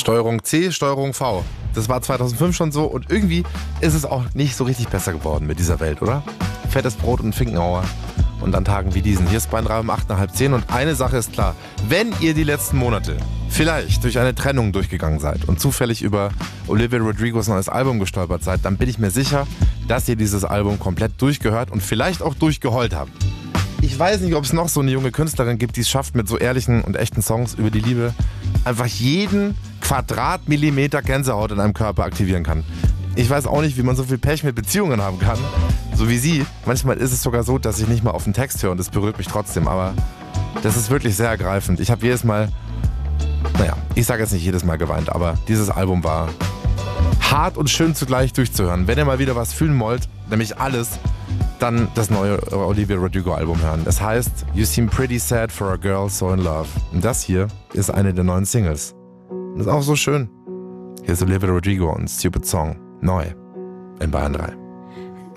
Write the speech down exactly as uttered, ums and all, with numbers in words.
Steuerung C, Steuerung V. Das war zweitausendfünf schon so und irgendwie ist es auch nicht so richtig besser geworden mit dieser Welt, oder? Fettes Brot und Finkenauer. Und an Tagen wie diesen. Hier ist Bayern drei um acht nach halb zehn und eine Sache ist klar. Wenn ihr die letzten Monate vielleicht durch eine Trennung durchgegangen seid und zufällig über Olivia Rodrigos neues Album gestolpert seid, dann bin ich mir sicher, dass ihr dieses Album komplett durchgehört und vielleicht auch durchgeheult habt. Ich weiß nicht, ob es noch so eine junge Künstlerin gibt, die es schafft, mit so ehrlichen und echten Songs über die Liebe einfach jeden Quadratmillimeter Gänsehaut in einem Körper aktivieren kann. Ich weiß auch nicht, wie man so viel Pech mit Beziehungen haben kann, so wie sie. Manchmal ist es sogar so, dass ich nicht mal auf den Text höre und das berührt mich trotzdem. Aber das ist wirklich sehr ergreifend. Ich habe jedes Mal, naja, ich sage jetzt nicht jedes Mal geweint, aber dieses Album war hart und schön zugleich durchzuhören. Wenn ihr mal wieder was fühlen wollt, nämlich alles, dann das neue Olivia Rodrigo Album hören. Es heißt You Seem Pretty Sad for a Girl So in Love. Und das hier ist eine der neuen Singles. Und ist auch so schön. Hier ist Olivia Rodrigo und Stupid Song. Neu in Bayern drei.